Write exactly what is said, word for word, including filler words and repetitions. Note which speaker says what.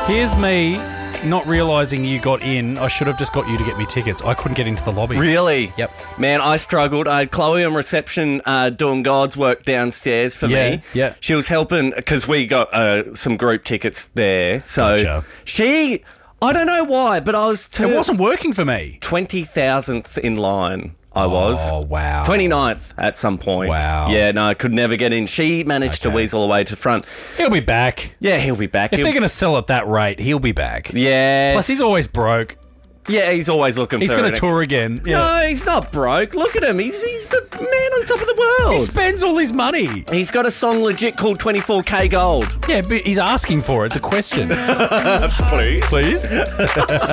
Speaker 1: Here's me not realising you got in. I should have just got you to get me tickets. I couldn't get into the lobby.
Speaker 2: Really?
Speaker 1: Yep.
Speaker 2: Man, I struggled. I had Chloe on reception uh, doing God's work downstairs for
Speaker 1: Yeah,
Speaker 2: me.
Speaker 1: yeah.
Speaker 2: She was helping because we got uh, some group tickets there. So
Speaker 1: Gotcha.
Speaker 2: she, I don't know why, but I was
Speaker 1: It wasn't working for me.
Speaker 2: twenty thousandth in line. I was.
Speaker 1: Oh, wow.
Speaker 2: twenty-ninth at some point.
Speaker 1: Wow.
Speaker 2: Yeah, no, I could never get in. She managed to
Speaker 1: Okay.
Speaker 2: weasel away to front.
Speaker 1: He'll be back.
Speaker 2: Yeah, he'll be back.
Speaker 1: If
Speaker 2: He'll-
Speaker 1: they're going to sell at that rate, he'll be back.
Speaker 2: Yeah.
Speaker 1: Plus, he's always broke.
Speaker 2: Yeah, he's always looking
Speaker 1: He's
Speaker 2: for
Speaker 1: going
Speaker 2: an
Speaker 1: to
Speaker 2: ex-
Speaker 1: tour again. Yeah.
Speaker 2: No, he's not broke. Look at him. He's he's the man on top of the
Speaker 1: He
Speaker 2: world.
Speaker 1: spends all his money.
Speaker 2: He's got a song legit called twenty-four K Gold.
Speaker 1: Yeah, but he's asking for it. It's a question.
Speaker 2: Please.
Speaker 1: Please?